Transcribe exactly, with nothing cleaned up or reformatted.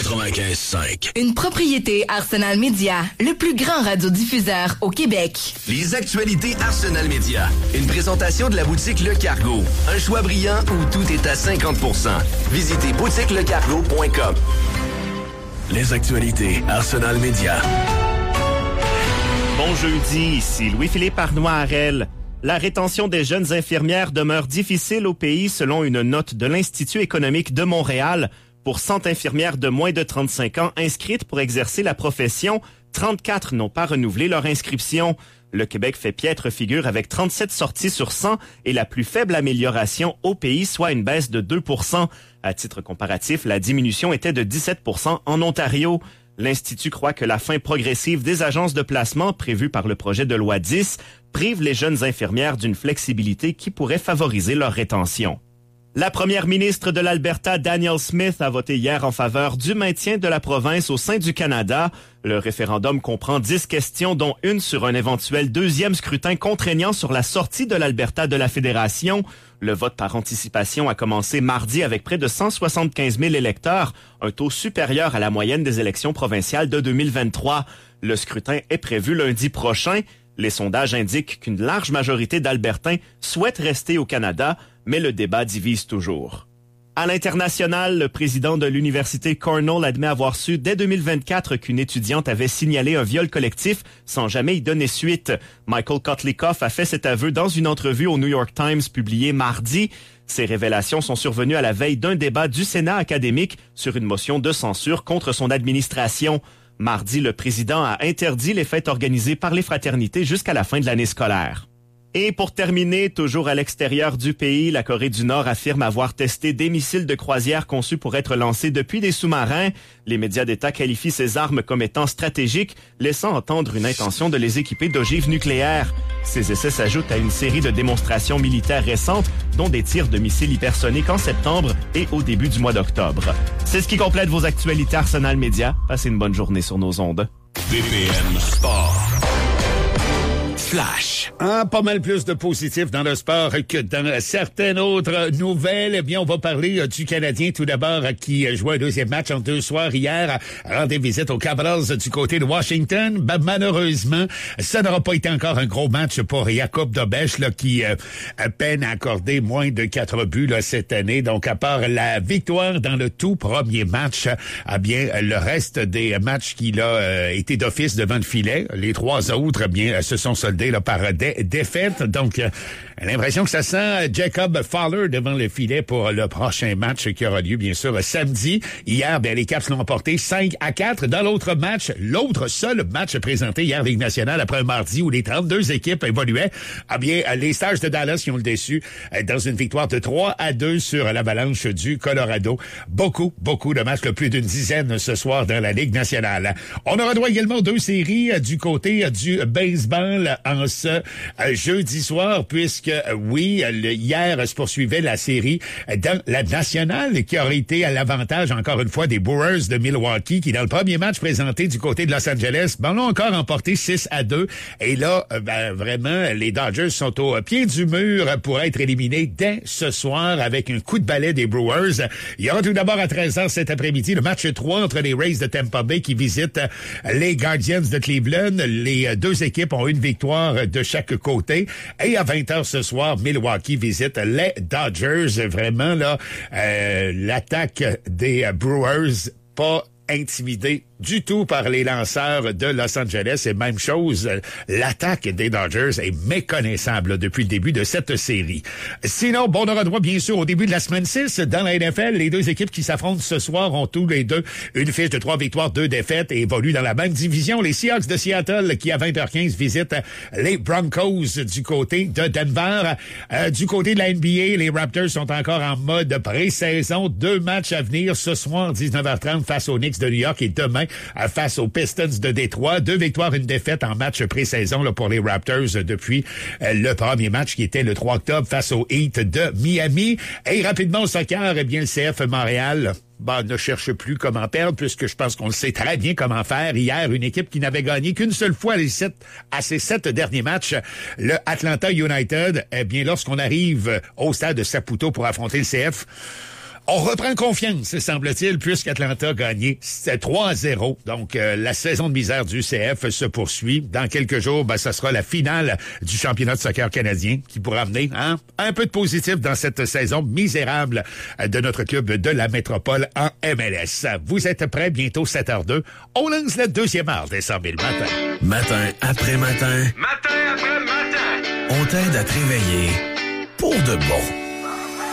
quatre-vingt-quinze cinq. Une propriété Arsenal Media, le plus grand radiodiffuseur au Québec. Les actualités Arsenal Media. Une présentation de la boutique Le Cargo. Un choix brillant où tout est à cinquante pour cent. Visitez boutique le cargo point com. Les actualités Arsenal Media. Bon jeudi, ici Louis-Philippe Arnois-Harel. La rétention des jeunes infirmières demeure difficile au pays selon une note de l'Institut économique de Montréal. Pour cent infirmières de moins de trente-cinq ans inscrites pour exercer la profession, trente-quatre n'ont pas renouvelé leur inscription. Le Québec fait piètre figure avec trente-sept sorties sur cent et la plus faible amélioration au pays, soit une baisse de deux pour cent. À titre comparatif, la diminution était de dix-sept pour cent en Ontario. L'Institut croit que la fin progressive des agences de placement prévue par le projet de loi dix prive les jeunes infirmières d'une flexibilité qui pourrait favoriser leur rétention. La première ministre de l'Alberta, Danielle Smith, a voté hier en faveur du maintien de la province au sein du Canada. Le référendum comprend dix questions, dont une sur un éventuel deuxième scrutin contraignant sur la sortie de l'Alberta de la Fédération. Le vote par anticipation a commencé mardi avec près de cent soixante-quinze mille électeurs, un taux supérieur à la moyenne des élections provinciales de deux mille vingt-trois. Le scrutin est prévu lundi prochain. Les sondages indiquent qu'une large majorité d'Albertains souhaitent rester au Canada, mais le débat divise toujours. À l'international, le président de l'université Cornell admet avoir su dès deux mille vingt-quatre qu'une étudiante avait signalé un viol collectif sans jamais y donner suite. Michael Kotlikoff a fait cet aveu dans une entrevue au New York Times publiée mardi. Ces révélations sont survenues à la veille d'un débat du Sénat académique sur une motion de censure contre son administration. Mardi, le président a interdit les fêtes organisées par les fraternités jusqu'à la fin de l'année scolaire. Et pour terminer, toujours à l'extérieur du pays, la Corée du Nord affirme avoir testé des missiles de croisière conçus pour être lancés depuis des sous-marins. Les médias d'État qualifient ces armes comme étant stratégiques, laissant entendre une intention de les équiper d'ogives nucléaires. Ces essais s'ajoutent à une série de démonstrations militaires récentes, dont des tirs de missiles hypersoniques en septembre et au début du mois d'octobre. C'est ce qui complète vos actualités Arsenal Media. Passez une bonne journée sur nos ondes. B P M Sport. Flash. Ah, pas mal plus de positifs dans le sport que dans certaines autres nouvelles. Eh bien, on va parler euh, du Canadien tout d'abord euh, qui euh, jouait un deuxième match en deux soirs hier. Euh, rendait visite aux Capitals euh, du côté de Washington. Ben, malheureusement, ça n'aura pas été encore un gros match pour Jakub Dobeš là, qui euh, peine à accorder moins de quatre buts là, cette année. Donc, à part la victoire dans le tout premier match, eh bien, le reste des matchs qu'il a euh, été d'office devant le filet, les trois autres, eh bien, se sont soldés là, par des défaites. Donc, euh, l'impression que ça sent Jacob Fowler devant le filet pour le prochain match qui aura lieu, bien sûr, samedi. Hier, bien, les Caps l'ont emporté cinq à quatre. Dans l'autre match, l'autre seul match présenté hier Ligue nationale après un mardi où les trente-deux équipes évoluaient, ah bien, les Stars de Dallas qui ont le déçu dans une victoire de trois à deux sur l'Avalanche du Colorado. Beaucoup, beaucoup de matchs, plus d'une dizaine ce soir dans la Ligue nationale. On aura droit également deux séries du côté du baseball en ce euh, jeudi soir, puisque euh, oui, le, hier se poursuivait la série dans la nationale qui aurait été à l'avantage, encore une fois, des Brewers de Milwaukee, qui dans le premier match présenté du côté de Los Angeles, ben, l'ont encore emporté six à deux. Et là, euh, ben, vraiment, les Dodgers sont au pied du mur pour être éliminés dès ce soir avec un coup de balai des Brewers. Il y aura tout d'abord à treize heures cet après-midi le match trois entre les Rays de Tampa Bay qui visitent les Guardians de Cleveland. Les deux équipes ont une victoire de chaque côté. Et à vingt heures ce soir, Milwaukee visite les Dodgers. Vraiment, là, euh, l'attaque des Brewers, pas intimidée du tout par les lanceurs de Los Angeles. Et même chose, l'attaque des Dodgers est méconnaissable depuis le début de cette série. Sinon, bon, on aura droit, bien sûr, au début de la semaine six, dans la N F L, les deux équipes qui s'affrontent ce soir ont tous les deux une fiche de trois victoires, deux défaites et évoluent dans la même division. Les Seahawks de Seattle, qui à vingt heures quinze visitent les Broncos du côté de Denver. Euh, du côté de la N B A, les Raptors sont encore en mode pré-saison. Deux matchs à venir ce soir, dix-neuf heures trente, face aux Knicks de New York et demain face aux Pistons de Détroit. Deux victoires, une défaite en match pré-saison là, pour les Raptors depuis euh, le premier match qui était le trois octobre face au Heat de Miami. Et rapidement au soccer, eh bien le C F Montréal ben, ne cherche plus comment perdre puisque je pense qu'on le sait très bien comment faire. Hier, une équipe qui n'avait gagné qu'une seule fois les sept, à ses sept derniers matchs, le Atlanta United, eh bien lorsqu'on arrive au stade de Saputo pour affronter le C F, On reprend confiance, semble-t-il, puisqu'Atlanta a gagné trois à zéro. Donc, euh, la saison de misère du U C F se poursuit. Dans quelques jours, ben, ça sera la finale du championnat de soccer canadien qui pourra amener hein, un peu de positif dans cette saison misérable de notre club de la métropole en M L S. Vous êtes prêts? Bientôt sept heures deux. On lance la deuxième heure des cent mille matins. Matin après matin. Matin après matin. On t'aide à te réveiller pour de bon.